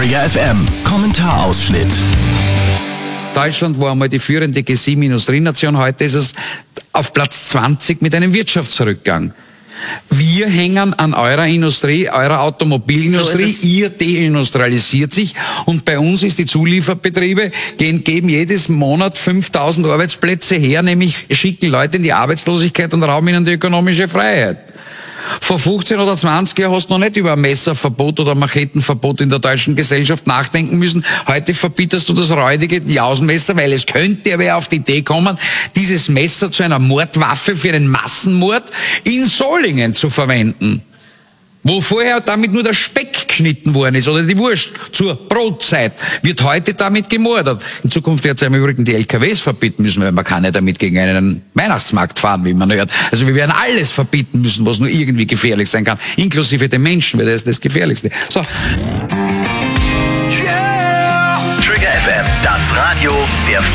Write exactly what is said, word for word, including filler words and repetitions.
Trigger F M Kommentarausschnitt. Deutschland war einmal die führende G sieben Industrienation, heute ist es auf Platz zwanzig mit einem Wirtschaftsrückgang. Wir hängen an eurer Industrie, eurer Automobilindustrie, so ihr deindustrialisiert sich und bei uns ist die Zulieferbetriebe, gehen, geben jedes Monat fünftausend Arbeitsplätze her, nämlich schicken Leute in die Arbeitslosigkeit und rauben ihnen die ökonomische Freiheit. Vor fünfzehn oder zwanzig Jahren hast du noch nicht über ein Messerverbot oder Machetenverbot in der deutschen Gesellschaft nachdenken müssen. Heute verbietest du das räudige Jausenmesser, weil es könnte ja wer auf die Idee kommen, dieses Messer zu einer Mordwaffe für einen Massenmord in Solingen zu verwenden. Wo vorher damit nur der Speck geschnitten worden ist oder die Wurst zur Brotzeit, wird heute damit gemordet. In Zukunft wird es im Übrigen die L K Ws verbieten müssen, weil man kann ja damit gegen einen Weihnachtsmarkt fahren, wie man hört. Also wir werden alles verbieten müssen, was nur irgendwie gefährlich sein kann, inklusive den Menschen, weil das ist das Gefährlichste. So. Yeah! Trigger F M, das Radio der